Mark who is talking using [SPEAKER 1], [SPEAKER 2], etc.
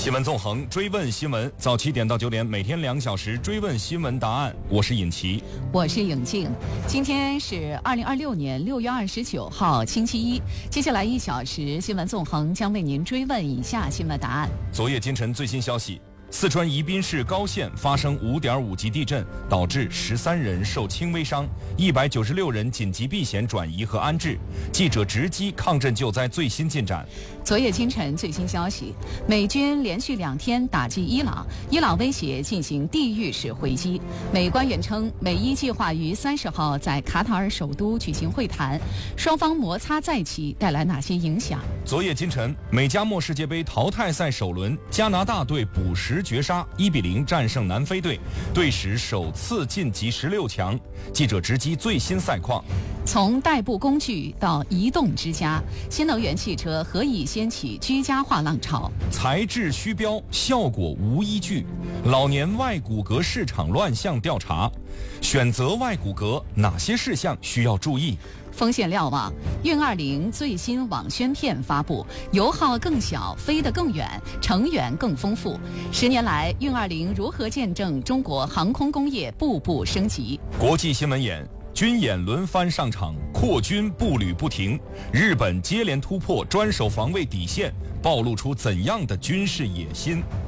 [SPEAKER 1] 新闻纵横，追问新闻，早7点到9点，每天2小时追问新闻答案。我是尹奇，
[SPEAKER 2] 我是颖静。今天是2026年6月29号，星期一。接下来1小时，新闻纵横将为您追问以下新闻答案。
[SPEAKER 1] 昨夜今晨最新消息。四川宜宾市高县发生5.5级地震，导致13人受轻微伤，196人紧急避险转移和安置。记者直击抗震救灾最新进展。
[SPEAKER 2] 昨夜今晨最新消息，美军连续2天打击伊朗，伊朗威胁进行地狱式回击。美官员称，美伊计划于30号在卡塔尔首都举行会谈，双方摩擦再起，带来哪些影响？
[SPEAKER 1] 昨夜今晨，美加墨世界杯淘汰赛首轮，加拿大队补时绝杀，1-0战胜南非队，队史首次晋级16强。记者直击最新赛况。
[SPEAKER 2] 从代步工具到移动之家，新能源汽车何以掀起居家化浪潮？
[SPEAKER 1] 材质虚标，效果无依据。老年外骨骼市场乱象调查，选择外骨骼哪些事项需要注意？
[SPEAKER 2] 风险瞭望，运20最新网宣片发布，油耗更小，飞得更远，成员更丰富。10年来，运20如何见证中国航空工业步步升级？
[SPEAKER 1] 国际新闻眼，军演轮番上场，扩军步履不停。日本接连突破专守防卫底线，暴露出怎样的军事野心？